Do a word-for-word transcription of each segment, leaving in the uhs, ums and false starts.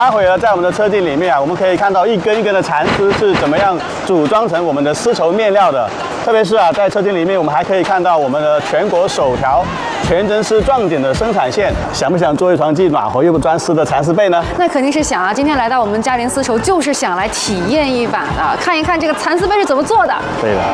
待会儿在我们的车镜里面啊，我们可以看到一根一根的蚕丝是怎么样组装成我们的丝绸面料的。特别是啊，在车镜里面，我们还可以看到我们的全国首条全真丝壮剪的生产线。想不想做一床既暖和又不钻丝的蚕丝被呢？ 那肯定是想啊！今天来到我们嘉麟丝绸，就是想来体验一把的，看一看这个蚕丝被是怎么做的。 对了。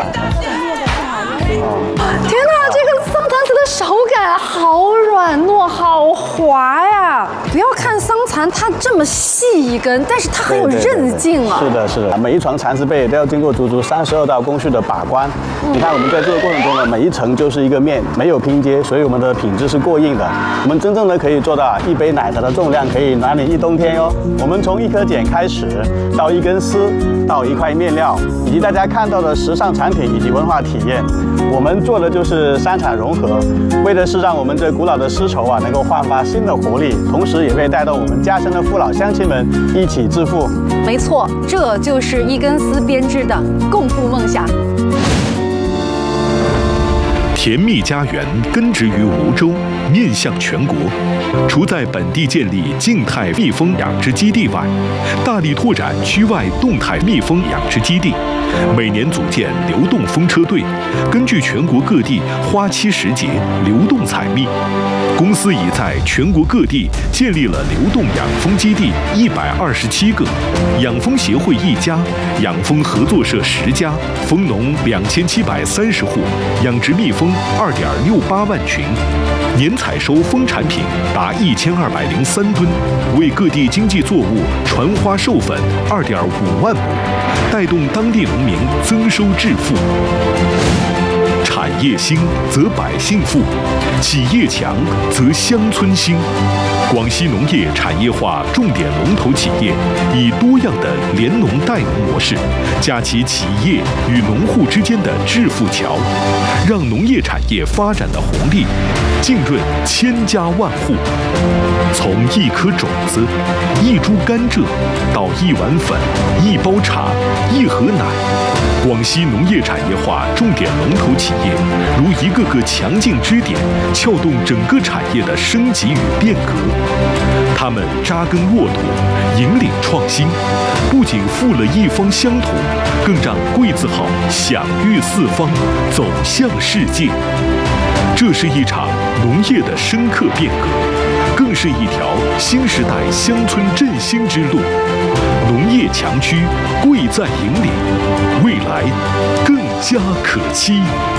天哪，这个桑蚕丝的手感好软糯，好滑呀！不要看桑蚕它这么细一根，但是它很有韧劲啊。 是的，是的，每一床蚕丝被都要经过足足三十二道工序的把关。嗯、你看我们在这个过程中呢，每一层就是一个面，没有拼接，所以我们的品质是过硬的。我们真正的可以做到一杯奶茶的重量可以暖你一冬天哟。我们从一颗茧开始，到一根丝，到一块面料，以及大家看到的时尚产品以及文化体验。我们做的就是三产融合，为的是让我们这古老的丝绸啊能够焕发新的活力，同时也会带动我们家乡的父老乡亲们一起致富。 没错，这就是一根丝编织的共富梦想。 甜蜜家园根植于梧州，面向全国。除在本地建立静态蜜蜂养殖基地外，大力拓展区外动态蜜蜂养殖基地，每年组建流动蜂车队，根据全国各地花期时节流动采蜜。公司已在全国各地建立了流动养蜂基地一百二十七个，养蜂协会一家，养蜂合作社十家，蜂农两千七百三十户，养殖蜜蜂二点六八万群，年采收蜂产品达一千二百零三吨，为各地经济作物传花授粉二点五万亩，带动当地农民增收致富。产业兴则百姓富，企业强则乡村兴。广西农业产业化重点龙头企业以多样的联农带农模式，架起企业与农户之间的致富桥，让农业产业发展的红利浸润千家万户。从一颗种子、一株甘蔗到一碗粉、一包茶、一盒奶，广西农业产业化重点龙头企业如一个个强劲支点，撬动整个产业的升级与变革。他们扎根沃土，引领创新，不仅富了一方乡土，更让贵字号享誉四方，走向世界。这是一场农业的深刻变革，更是一条新时代乡村振兴之路。农业强区贵在引领，未来更加可期。